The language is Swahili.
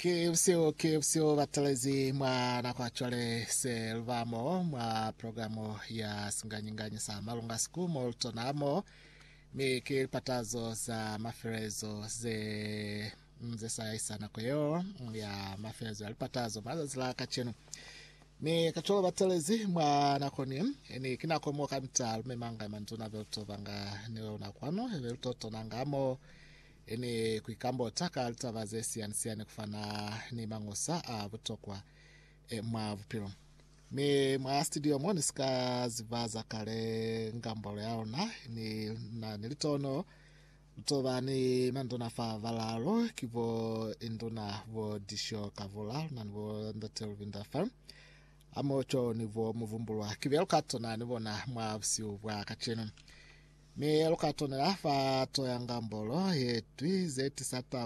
KFCO batalezi mwa nakwachole selvamo mwa programu ya singanyinganyi sa malunga siku molto namo miki patazo za maferezo ze saisa na kuyo ya maferezo alipatazo maza zila kachenu mi kachola batalezi mwa nakoni ni kinakomoka mta memanga mantuna velto vanga neo na kwano velto tonangamo ene kuikambo taka altavaze siansiane kufana ni mangosa butokwa mwa vupiro mi mwa studio moniska zivaza kale ngambolo yaona ni na nilitono utoba ni mandona fa valalo kivo indona vo disho kavola na vo ndotelvinda farm amocho nivo muvumbulwa kivelokato na nivona mwa vsiu vwa kachenu mi lokatone afa to yangambolo yetu zeti sata